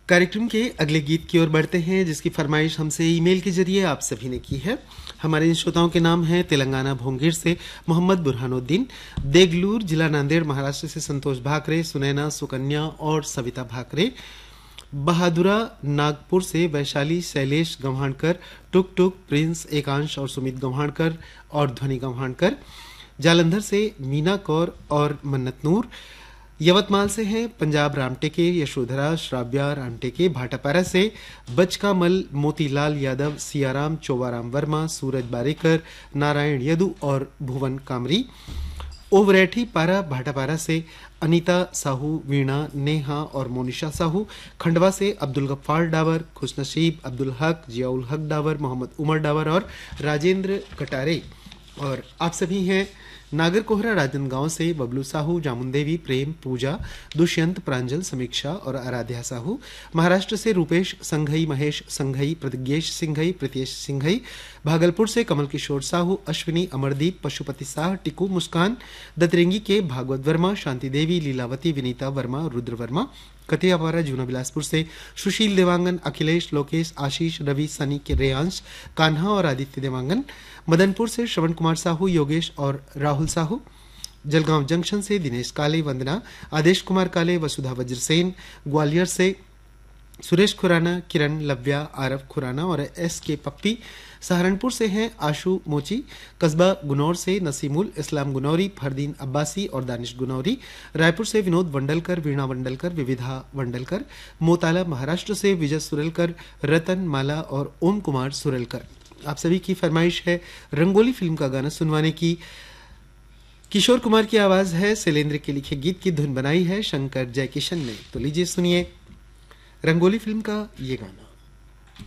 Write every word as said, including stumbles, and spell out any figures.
कार्यक्रम के अगले गीत की ओर बढ़ते हैं, जिसकी फरमाइश हमसे ईमेल के जरिए आप सभी ने की है। हमारे इन श्रोताओं के नाम हैं तेलंगाना भोंगीर से मोहम्मद बुरहानुद्दीन, देगलूर जिला नांदेड़ महाराष्ट्र से संतोष भाकरे, सुनैना सुकन्या और सविता भाकरे, बहादुरा नागपुर से वैशाली शैलेश गव्हाणकर, टुक टुक प्रिंस एकांश और सुमित गव्हाणकर और ध्वनि गव्हाणकर, जालंधर से मीना कौर और मन्नत नूर, यवतमाल से हैं पंजाब रामटेके, यशोधरा श्राव्या रामटेके, भाटापारा से बचकामल, मोतीलाल यादव, सियाराम चोवाराम वर्मा, सूरज बारेकर, नारायण यदु और भुवन कामरी, ओवरैठी पारा भाटापारा से अनीता साहू, वीणा, नेहा और मोनिशा साहू, खंडवा से अब्दुल गफ्फार डावर, खुशनसीब, अब्दुल हक, जियाउल हक डावर, मोहम्मद उमर डावर और राजेंद्र कटारे। और आप सभी हैं नागर कोहरा राजनांदगांव से बबलू साहू, जामुन देवी, प्रेम, पूजा, दुष्यंत, प्रांजल, समीक्षा और आराध्या साहू, महाराष्ट्र से रूपेश संघई, महेश संघई, प्रतिज्ञेश सिंघई, प्रीतेश सिंघई, भागलपुर से कमल किशोर साहू, अश्विनी, अमरदीप, पशुपति साह, टिकू, मुस्कान, दतरेंगी के भागवत वर्मा, शांति देवी, लीलावती, विनीता वर्मा, रुद्र वर्मा, कतियापारा जूना बिलासपुर से सुशील देवांगन, अखिलेश, लोकेश, आशीष, रवि, सनी के रेयांश, कान्हा और आदित्य देवांगन, मदनपुर से श्रवण कुमार साहू, योगेश और राहुल साहू, जलगांव जंक्शन से दिनेश काले, वंदना, आदेश कुमार काले, वसुधा वज्रसेन, ग्वालियर से सुरेश खुराना, किरण, लव्या, आरव खुराना और एस के पप्पी, सहारनपुर से हैं आशु मोची, कस्बा गुनौर से नसीमुल इस्लाम गुनौरी, फरदीन अब्बासी और दानिश गुनौरी, रायपुर से विनोद वंडलकर, वीणा वंडलकर, विविधा वंडलकर, मोताला महाराष्ट्र से विजय सुरेलकर, रतन माला और ओम कुमार सुरेलकर। आप सभी की फरमाइश है रंगोली फिल्म का गाना सुनवाने की। किशोर कुमार की आवाज है, शैलेंद्र के लिखे गीत की धुन बनाई है शंकर जयकिशन ने। तो लीजिए सुनिए रंगोली फिल्म का ये गाना।